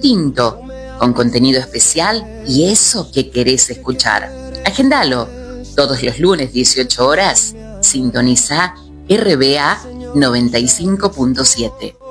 distinto, con contenido especial y eso que querés escuchar. Agendalo. Todos los lunes, 18 horas, sintoniza RBA 95.7.